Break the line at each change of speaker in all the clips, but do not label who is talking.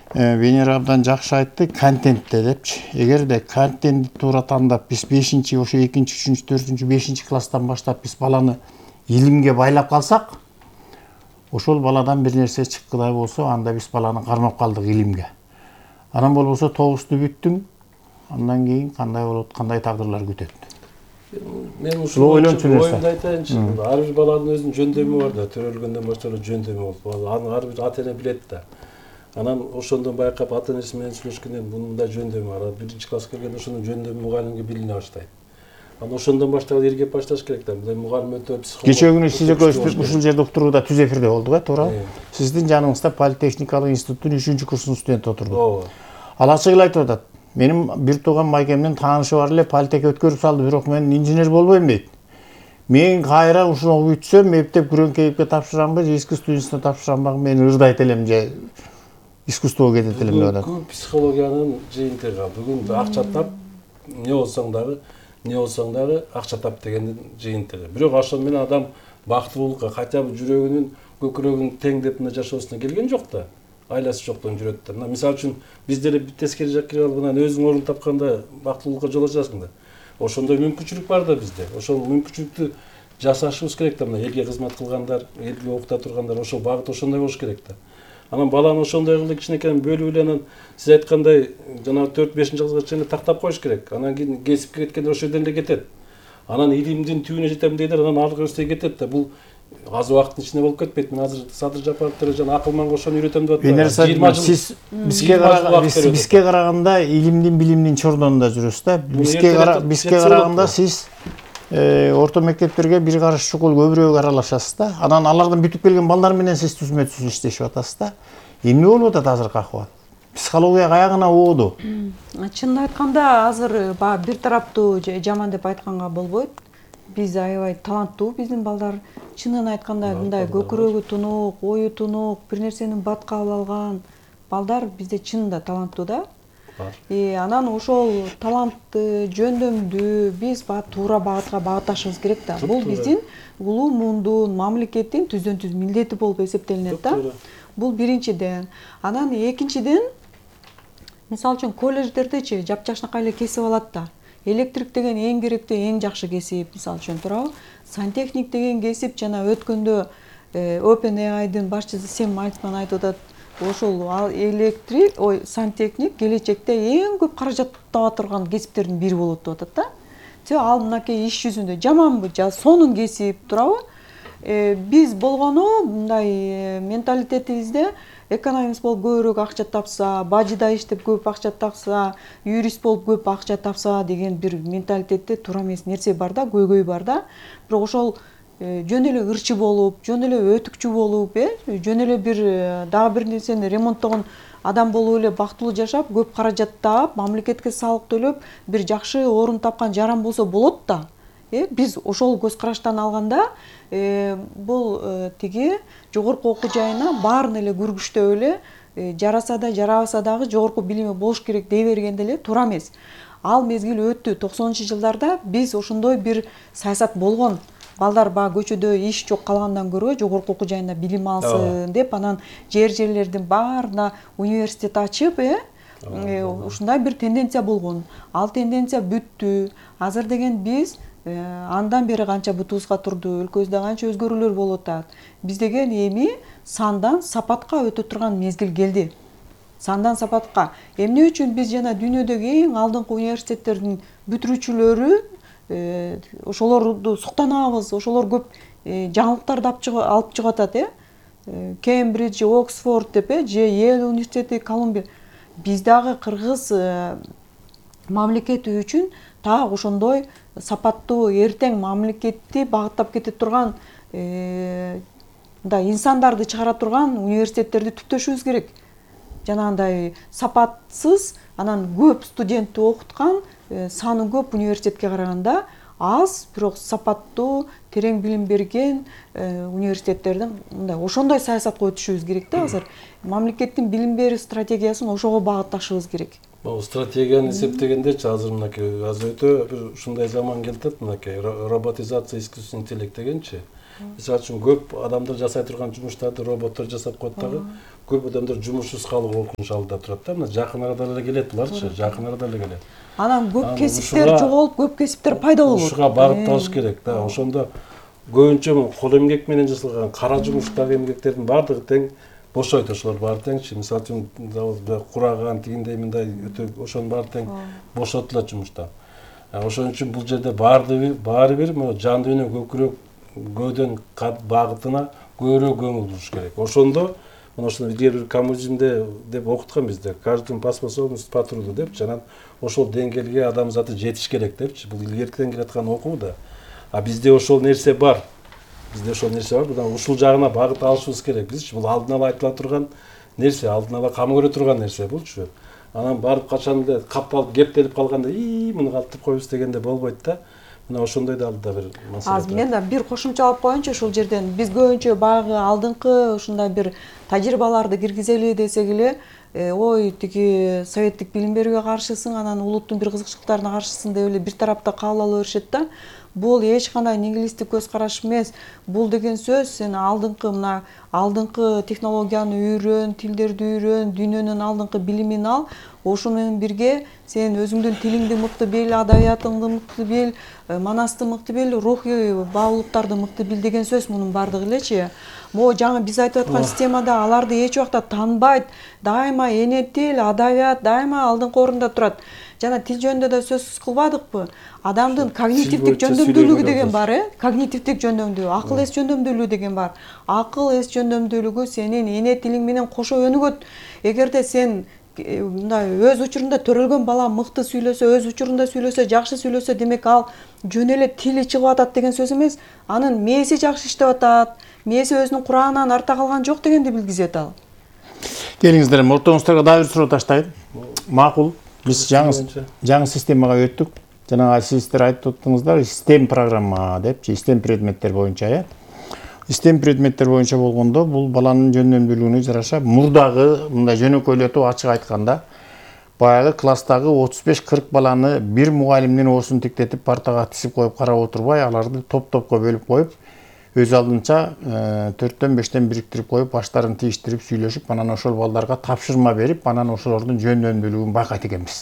Венера абдан жакшы айтты, контентте депчи. Эгерде контентти туура тандап, биз 5-чи, ошо 2-чи, 3-чү, 4-чү, 5-чи класстан баштап биз баланы илимге байлап калсак, ошол баладан бир нерсе чыккыдай болсо, анда биз баланы кармап калдык илимге. Анан болбосо 9-ту бүттүң, андан кийин кандай болот, кандай тагдырлар күтөт?
Мен ушул оюмду айтайынчы. Ар бир баланын өзүнүн жөндөмү бар да, төрөлгөндөн баштап жөндөмү болот. Аны ар бир ата-эне билет да. Анан ошондон байкап ата-энеси менен сүйлөшкөндөн мындай жөндөмү бар. 1-класска келгенде ошонун жөндөмү мугалимге билине баштайт. Анан ошондон баштап иргеп башташ керек да. Мындай мугалим өтө психолог.
Кечээ күнү сиз экөөбүз ушул жерде уктурууда түз эфирде болдук, туура? Сиздин жаныңызда Политехникалык институттун 3-чү курсунун студенти отурду.
Ооба.
Ал ачык эле айтып атат. Менин бир тууган майкемдин таанышы бар эле, политех өткөрүп салды, бирок мен инженер болбойм дейт. Мен кайра ушуну бүтсөм, мектеп күрөңкейипке тапшырамбы, же искусство институтуна тапшырамбы, мен ырдайт элем же искусствого кетет элем деп атат.
Бүгүнкү психологиянын жыйынтыгы. Бүгүн акча тап, не болсоң дагы акча тап дегендин жыйынтыгы. Бирок ошол менен адам бактылуулукка, хотя бы жүрөгүнүн көкүрөгүн тең деп мына жашоосуна келген жок да. Айласы жоктон жүрөт да. Мисалы үчүн биздер тескери жакка кирип алып, анан өзүң орун тапканда бактылуулукка жол ачасың да. Ошондой мүмкүнчүлүк бар да бизде. Ошол мүмкүнчүлүктү жасашыбыз керек да. Мына элге кызмат кылгандар, элге окута тургандар, ошол багыт ошондой болуш керек да. Анан баланы ошондой кылып кичинекейден бөлүп эле, анан сиз айткандай жана 4-5 кылга чейин тактап коюш керек. Анан кийин кесипке кеткенде ошол жерден эле кетет. Анан илимдин түбүнө жетем дейдер, анан ары өстөй кетет да. Бул аз убакыттын ичинде болуп кетпейт. Мен азыр Садыр Жапаровдор жана акылманга ошону үйрөтөм деп атат.
20 жыл сиз бизге караганда илимдин билимдин чордонунда жүрөсүз да. Бизге караганда сиз орто мектептерге бир караш чукул көбүрөөк аралашасыз да. Анан алардан бүтүп келген балдар менен сиз түзмө түз иштешип атасыз да. Эмне болуп атат азыркы акыбат? Психология каягына ооду?
Чынын айтканда азыр бир тараптуу жаман деп айтканга болбойт. Биз аябай таланттуу биздин балдар. Чынын айтканда мындай көкүрөгү тунук, ою тунук, бир нерсени батка ала алган балдар бизде чынында таланттуу да. Анан ошол талантты, жөндөмдү биз туура багытка багытташыбыз керек да. Бул биздин улуу муундун, мамлекеттин түздөн түз милдети болуп эсептелинет да. Бул биринчиден. Анан экинчиден, мисалы үчүн колледждердечи жапжашнакай эле кесип алат да. Электрик деген эң керектүү, эң жакшы кесип, мисалы үчүн туурабы? Сантехник деген кесип жана өткөндө OpenAI'дын башчысы Сэм Альтман айтып атат, ошол сантехник келечекте эң көп каражат таба турган кесиптердин бири болот деп атат да. Ал мынакей иш жүзүндө жаманбы, сонун кесип, туурабы? Биз болгону мындай менталитетибизде экономист болуп көбүрөөк акча тапса, бажыда иштеп көп акча тапса, юрист болуп көп акча тапса деген бир менталитетте туура эмес нерсе бар да, көйгөй бар да. Бирок ошол жөн эле ырчы болуп, жөн эле өтүкчү болуп, жөн эле дагы бир нерсени ремонттогон адам болуп эле бактылуу жашап, көп каражат таап, мамлекетке салык төлөп, бир жакшы орун тапкан жаран болсо болот да. Биз ошол көз караштан алганда, бул тиги жогорку окуу жайына баарын эле көргүчтөп эле жараса да, жарабаса дагы жогорку билими болуш керек дей бергенде эле туура эмес. Ал мезгил өттү. 90-жылдарда биз ошондой бир саясат болгон. Балдар көчөдө иш жок калгандан көрө жогорку окуу жайында билим алсын деп, анан жерлердин баарына университет ачып, ушундай бир тенденция болгон. Ал тенденция бүттү. Азыр деген биз андан бери канча бутубузга турду, өлкөбүздө канча өзгөрүүлөр болуп атат. Биз деген эми сандан сапатка өтө турган мезгил келди. Сандан сапатка. Эмне үчүн биз жана дүйнөдөгү эң алдыңкы университеттердин бүтүрүүчүлөрү ошолорду суктанабыз, ошолор көп жаңылыктарды алып чыгып атат, Кембридж, Оксфорд деп, же Йел университети, Колумбия. Биз дагы кыргыз мамлекети үчүн так ошондой сапаттуу эртең мамлекетти багыттап кете турган инсандарды чыгара турган университеттерди түптөшүбүз керек. Жанагындай сапатсыз, анан көп студентти окуткан, саны көп университетке караганда аз, бирок сапаттуу, терең билим берген университеттердин мындай ошондой саясатка өтүшүбүз керек да азыр. Мамлекеттин билим берүү стратегиясын ошого багытташыбыз керек.
Бул стратегияны эсептегендечи азыр мынакей өтө бир ушундай заман келатат, мынакей роботизация, искусственный интеллект дегенчи. Мисалы үчүн көп адамдар жасай турган жумуштарды роботтор жасап коет дагы. Көп адамдар жумушсуз калуу коркунучу алдыда турат да. Мына жакын арада эле келет буларчы, жакын арада эле келет.
Анан көп кесиптер жоголуп, көп кесиптер пайда болот.
Ушуга багытталыш керек да. Ошондо көбүнчө кол эмгек менен жасалган кара жумуштагы эмгектердин баардыгы тең бошойт, ошолор баары теңчи. Мисалы үчүн кураган тигиндей мындай өтө ошонун баары тең бошотулат жумушта. Ошон үчүн бул жерде баары бир жан дүйнө көкүрөк көөдөн багытына көбүрөөк көңүл буруш керек. Ошондо мына ошону бир коммунизмде деп окуткан бизде. Каждый по способности по труду депчи. Анан ошол деңгээлге адамзаты жетиш керек депчи. Бул илгертен келаткан окуу да. А бизде ошол нерсе бар. Мына ушул жагына багыт алышыбыз керек бизчи. Бул алдын ала айтыла турган нерсе, алдын ала кам көрө турган нерсе булчу. Анан барып качан эле капталып кептелип калганда, муну калтырып коебуз дегенде болбойт да. Мына ошондой да алдыда бир маселе.
Азыр мен да бир кошумчалап коеюнчу ушул жерден. Биз көбүнчө баягы алдыңкы ушундай бир тажрыйбаларды киргизели десек эле, ой тиги советтик билим берүүгө каршысың, анан улуттун бир кызыкчылыктарына каршысың деп эле бир тарапта кабыл ала беришет да. Бул эч кандай нигилисттик көз караш эмес. Бул деген сөз сен алдыңкы технологияны үйрөн, тилдерди үйрөн, дүйнөнүн алдыңкы билимин ал. Ошо менен бирге сен өзүңдүн тилиңди мыкты бил, адабиятыңды мыкты бил, манасты мыкты бил, рухий баалуулуктарды мыкты бил деген сөз мунун баардыгы элечи. Могу жаңы биз айтып аткан системада аларды эч убакта таанбайт. Дайыма эне тил, адабият дайыма алдыңкы орунда турат. Жана тил жөнүндө да сөз кылбадыкпы? Адамдын когнитивдик жөндөмдүүлүгү деген бар, когнитивдик жөндөмдүүлүгү, акыл эс жөндөмдүүлүгү деген бар. Акыл эс жөндөмдүүлүгү сенин эне тилиң менен кошо өнүгөт. Эгерде сен мындай өз учурунда төрөлгөн бала мыкты сүйлөсө, өз учурунда сүйлөсө, жакшы сүйлөсө, демек ал жөн эле тили чыгып атат деген сөз эмес. Анын мээси жакшы иштеп атат, мээси өзүнүн курагынан арта калган жок дегенди билгизет ал.
Келиңиздер, ортоңуздарга дагы бир суроо таштайын. Макул. Биз жаңы системага өттүк. Жанагы сиздер айтып өттүңүздөр, STEM программа депчи, STEM предметтер боюнча, STEM предметтер боюнча болгондо бул баланын жөндөмдүүлүгүнө жараша мурдагы мындай жөнөкөйлөтүп ачык айтканда баягы класстагы 35-40 баланы бир мугалимдин оосун тиктетип партага тизип коюп карап отурбай, аларды топ-топко бөлүп коюп, өз алдынча 4-5 бириктирип коюп, баштарын тийиштирип сүйлөшүп, анан ошол балдарга тапшырма берип, анан ошолордун жөндөмдүүлүгүн байкайт экенбиз.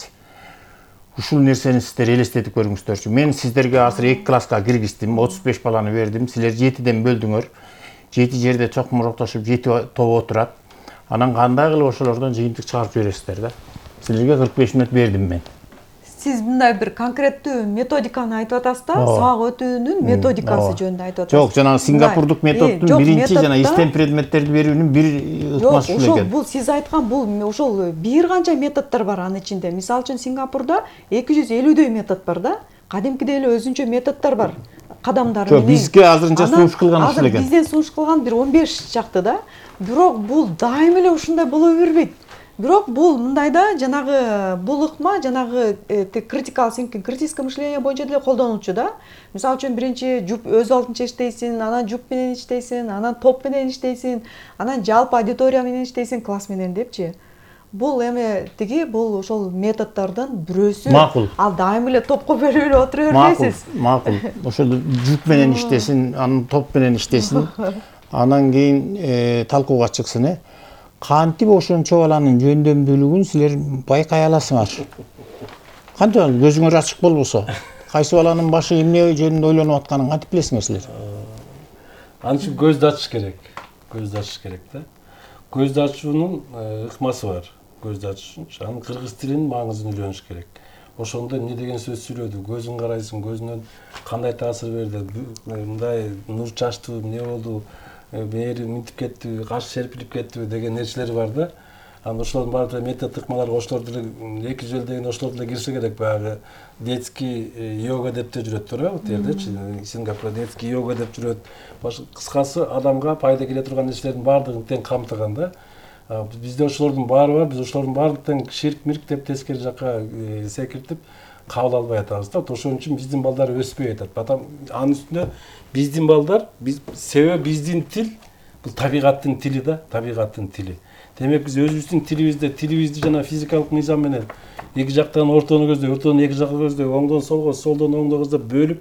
Ушул нерсени сиздер элестетип көрүңүздөрчү. Мен сиздерге азыр 2 класска киргиздим, 35 баланы бердим. Силер 7ден бөлдүңөр. 7 жерде чокмуроктошуп 7 топ отурат. Анан кандай кылып ошолордон жыйынтык чыгарып жибересиздер да. Силерге 45 мүнөт бердим мен.
Сиз мындай бир конкреттүү методиканы айтып атасыз да, сабак өтүүнүн методикасы жөнүндө айтып атасыз.
Жок, жана сингапурдук методдун биринчи жана STEM предметтерди берүүнүн бир ыкмасы ушул экен.
Бул сиз айткан бул ошол бир канча методдор бар анын ичинде. Мисалы үчүн Сингапурда 250дөй метод бар да. Кадимкидей эле өзүнчө методдор бар. Кадамдары менен.
Жок, бизге азырынча сунуш кылган ушул экен.
Бизден сунуш кылган бир 15 чакты да. Бирок бул дайым эле ушундай боло бербейт. Бирок бул мындайда жанагы бул ыкма жанагы критическое мышление боюнча деле колдонулчу да. Мисалы үчүн биринчи жуп өз алдынча иштейсиң, анан жуп менен иштейсиң, анан топ менен иштейсиң, анан жалпы аудитория менен иштейсиң, класс менен депчи. Бул эми бул ошол методдордун бирөөсү.
Макул.
Ал дайым эле топко бөлүп эле отура бербейсиз.
Макул. Ошол жуп менен иштесин, анан топ менен иштесин. Анан кийин талкууга чыксын, кантип ошончо баланын жөндөмдүүлүгүн силер байкай аласыңар? Кантип көзүңөр ачык болбосо, кайсы баланын башы эмне жөнүндө ойлонуп атканын кантип билесиңер силер?
Анын үчүн көздү ачыш керек. Көздү ачыш керек да. Көздү ачуунун ыкмасы бар. Көздү ачыш үчүн анын кыргыз тилинин маңызын үйрөнүш керек. Ошондо эмне деген сөз сүйлөдү, көзүн карайсың, көзүнөн кандай таасир берди, мындай нур чачтыбы, эмне болду, бери минтип кеттиби, каш серпилип кеттиби деген нерселер бар да. Анан ошолордун баардыгы метод ыкмаларга ошолор деле 2 жыл деген ошолор деле кирсе керек. Баягы детский йога деп те жүрөт да, бул жердечи. Сингапурда детский йога деп жүрөт. Кыскасы адамга пайда келе турган нерселердин баардыгын тең камтыган да. Бизде ошолордун баары бар, биз ошолордун баардыгын ширк-мирк деп тескери жакка секиртип кабыл албай атабыз да. Ошон үчүн биздин балдар өспөй атат. Анын үстүнө биздин балдар, себеби биздин тил бул табигаттын тили да, табигаттын тили. Демек биз өзүбүздүн тилибизди жана физикалык мыйзам менен эки жактан ортону көздөй, ортонун эки жагы көздөй, оңдон солго, солдон оңдо көздөп бөлүп,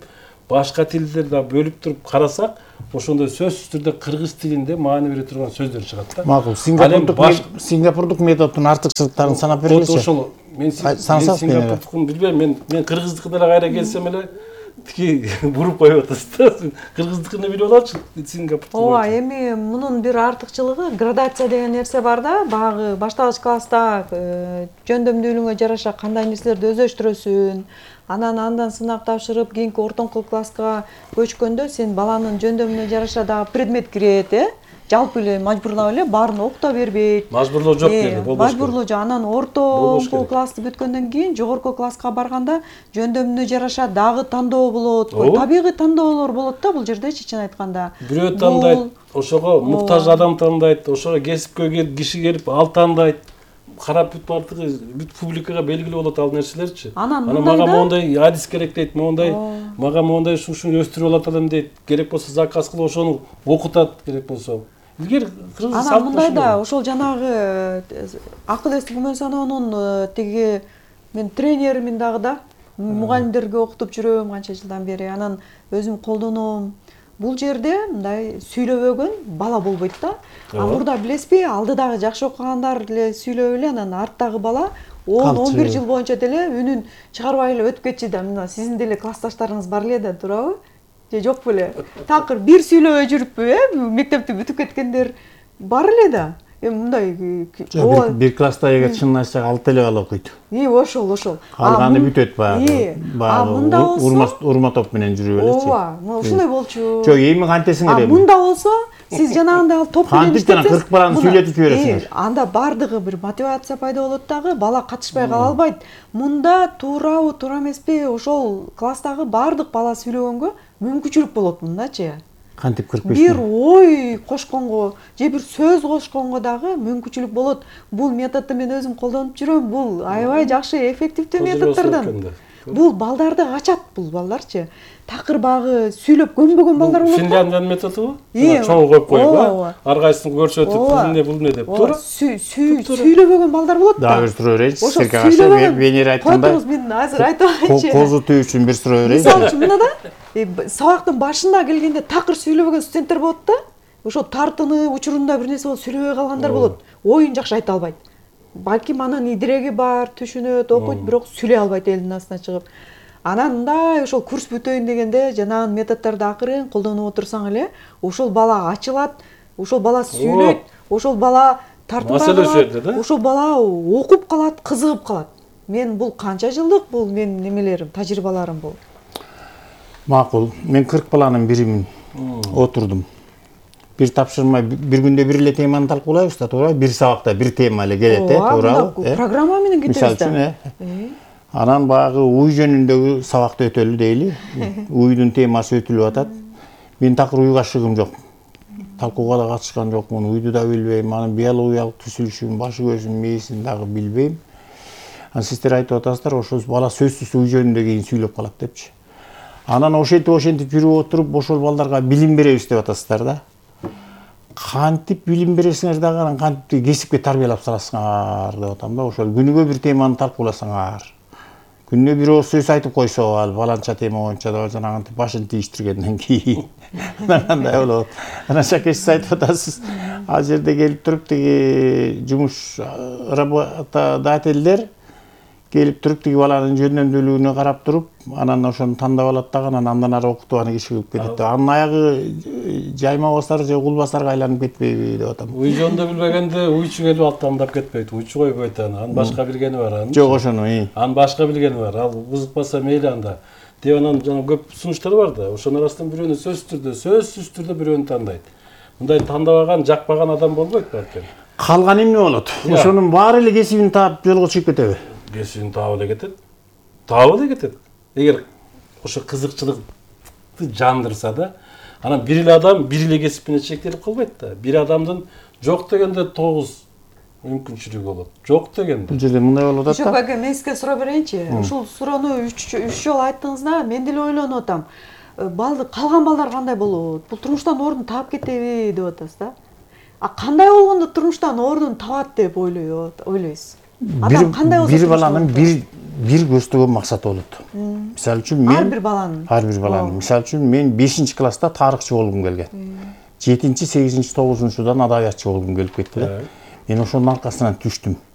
башка тилдерди да бөлүп туруп карасак, ошондо сөзсүз түрдө кыргыз тилинде маани бере турган сөздөр чыгат да.
Макул. Сингапурдук методдун артыкчылыктарын санап бергилечи.
Ошол мен Сингапурдукун билбейм, мен кыргыздыкы деле кайра келсем эле тики буруп коюп атасыз да. Кыргыздыкыны билип алачы, Сингапурдук.
ооба, эми мунун бир артыкчылыгы градация деген нерсе бар да. Баягы башталгыч класста жөндөмдүүлүгүнгө жараша кандай нерселерди өздөштүрөсүң, андан сынак тапшырып кийинки ортоңку класска көчкөндө сен баланын жөндөмүнө жараша дагы предмет кирет, жалпы эле мажбурлап эле баарын окута бербейт.
Мажбурлоо жок деди, болбош.
Мажбурлоо жок. Анан ортоңку классты бүткөндөн кийин жогорку класска барганда жөндөмүнө жараша дагы тандоо болот. Табигый тандоолор болот да бул жерде, чечен айтканда.
Бирөө тандайт, ошого муктаж адам тандайт, ошого кесипкө киши келип ал тандайт. Карап бүт бардыгы бүт публикага белгилүү болот ал нерселерчи. Анан мага моундай адис керек дейт, мага моундай ушуну өстүрүп алат элем дейт. Керек болсо заказ кылып ошону окутат, керек болсо. Илгери кыргыз салт.
Анан мындай да, ошол жанагы акыл эстик күмөн саноонун тиги мен тренеримин дагы да. Мугалимдерге окутуп жүрөм канча жылдан бери. Анан өзүм колдоном. Бул жерде мындай сүйлөбөгөн бала болбойт да. Мурда билесизби, алдыдагы жакшы окугандар эле сүйлөп эле, анан арттагы бала 10-11 жыл боюнча деле үнүн чыгарбай эле өтүп кетчү да. Мына сиздин деле классташтарыңыз бар эле да, туурабы? Же жок беле? Такыр бир сүйлөбөй жүрүппү, мектепти бүтүп кеткендер бар эле да. Мындай
бир класста эгер чынын айтсак 6 эле бала окуйт.
Ошол.
Калганы бүтөт баягы. Урма топ менен жүрүп элечи.
Ооба, ушундай болчу.
Жок, эми кантесиң эле?
Мында болсо, сиз жанагындай ал топ менен
иштесеңиз, кантип 40 баланы сүйлөтүп жибересиңер.
Анда бардыгы бир мотивация пайда болот дагы, бала катышпай кала албайт. Мында туурабы, туура эмеспи, ошол класстагы бардык бала сүйлөгөнгө мүмкүнчүлүк болот мындачы.
Кантип 45?
Бир ой кошконго, же бир сөз кошконго дагы мүмкүнчүлүк болот. Бул методду мен өзүм колдонуп жүрөм. Бул аябай жакшы, эффективдүү методдордон. Бул балдарды ачат, бул балдарчы. Такыр багы сүйлөп көнбөгөн балдар болот.
Финляндиянын методу? Чоң коюп коюп, ар кайсысын көрсөтүп, бул не деп. Туура.
Сүйлөбөгөн балдар болот да.
Дагы бир суроо берейинчи. Силерге каршы Венера айткандай.
Мен азыр айтып атайынчы.
Козутуу үчүн бир суроо берейинчи.
Мисалы үчүн мына да, сабактын башында келгенде такыр сүйлөбөгөн студенттер болот да. Ошо тартыны учурунда бир нерсе болуп сүйлөбөй калгандар болот. Оюн жакшы айта албайт. Балким анын идиреги бар, түшүнөт, окуйт, бирок сүйлөй албайт элдин астына чыгып. Анан мындай ошол курс бүтөйүн дегенде жанагы методдорду акырын колдонуп отурсаң эле, ошол бала ачылат, ошол бала сүйлөйт, ошол бала тартууга калат, ошол бала окуп калат, кызыгып калат. Мен бул канча жылдык, бул менин немелерим, тажрыйбаларым бул.
Макул. Мен 40 баланын биримин. Отурдум. Бир тапшырма, бир күндө бир эле теманы талкуулайбыз да, туура? Бир сабакта бир тема эле келет, туурабы?
Программа менен кетебиз да.
Анан баягы уй жөнүндөгү сабакты өтөлү дейли. Уйдун темасы өтүлүп атат. Мен такыр уйга шыгым жок. Талкууга да катышкан жокмун, уйду да билбейм, анын биологиялык түзүлүшүн, башы көзүн, мээсин дагы билбейм. Анан сиздер айтып атасыздар, ошол бала сөзсүз уй жөнүндө кийин сүйлөп калат депчи. Анан ошентип жүрүп отуруп, ошол балдарга билим беребиз деп атасыздар да. Кантип билим бересиңер дагы, анан кантип кесипке тарбиялап саласыңар деп атам да. Ошол күнүгө бир теманы талкууласаңар. Күнүнө бир ооз сөз айтып койсо, ал баланча тема боюнча да жанагынтип башын тийиштиргенден кийин кандай болот. Анан Шакеш сиз айтып атасыз, ал жерде келип туруп тиги жумуш работодателдер келип туруп тиги баланын жөндөмдүүлүгүнө карап туруп, анан ошону тандап алат дагы, андан ары окутуп аны киши кылып кетет. Анын аягы жайма басар же кул басарга айланып кетпейби деп атам.
Уй жөнүндө билбегенде уйчу келип алып тандап кетпейт. Уйчу койбойт аны. Анын башка билгени бар анын.
Жок, ошону.
Анын башка билгени бар. Ал кызыкпаса мейли анда. Деп анан жана көп сунуштар бар да. Ошонун арасынан бирөөнү сөзсүз түрдө бирөөнү тандайт. Мындай тандабаган, жакпаган адам болбойт балким.
Калган эмне болот? Ошонун баары эле кесибин таап жолго чыгып кетеби?
Кесибин таап эле кетет. Таап эле кетет. Эгер ошо кызыкчылыкты жандырса да, анан бир эле адам бир эле кесип менен чектелип калбайт да. Бир адамдын жок дегенде 9 мүмкүнчүлүгү болот. Жок дегенде.
Бул жерде мындай болуп атат да.
Жок, аке, мен сизге суроо берейинчи. Ушул суроону 3 жолу айттыңыз да, мен деле ойлонуп атам. Калган балдар кандай болот? Бул турмуштан ордун таап кетеби деп атасыз да. А кандай болгондо турмуштан ордун табат деп ойлойсуз? Адам кандай болсо
бир баланын бир көздөгөн максат болот. Мисалы үчүн мен
ар бир баланын.
Мисалы үчүн мен 5 класста тарыхчы болгум келген. 7, 8, 9-дан адабиятчы болгум келип кетти да. Мен ошонун аркасынан түштүм.